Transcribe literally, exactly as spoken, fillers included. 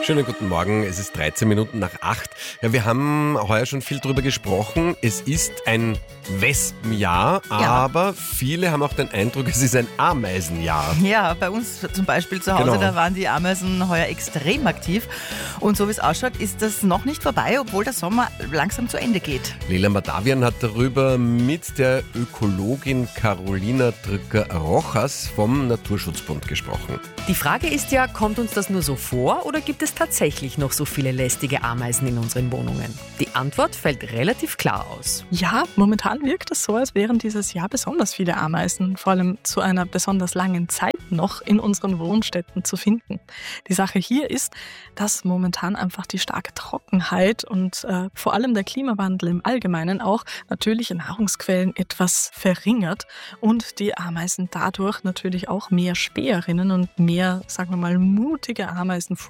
Schönen guten Morgen, es ist dreizehn Minuten nach acht. Ja, wir haben heuer schon viel drüber gesprochen. Es ist ein Wespenjahr, Ja. aber viele haben auch den Eindruck, es ist ein Ameisenjahr. Ja, bei uns zum Beispiel zu Hause, Genau. da waren die Ameisen heuer extrem aktiv. Und so wie es ausschaut, ist das noch nicht vorbei, obwohl der Sommer langsam zu Ende geht. Leila Madavian hat darüber mit der Ökologin Carolina Drücker-Rochas vom Naturschutzbund gesprochen. Die Frage ist ja, kommt uns das nur so vor oder gibt es tatsächlich noch so viele lästige Ameisen in unseren Wohnungen? Die Antwort fällt relativ klar aus. Ja, momentan wirkt es so, als wären dieses Jahr besonders viele Ameisen, vor allem zu einer besonders langen Zeit noch in unseren Wohnstätten zu finden. Die Sache hier ist, dass momentan einfach die starke Trockenheit und äh, vor allem der Klimawandel im Allgemeinen auch natürliche Nahrungsquellen etwas verringert und die Ameisen dadurch natürlich auch mehr Späherinnen und mehr, sagen wir mal, mutige Ameisen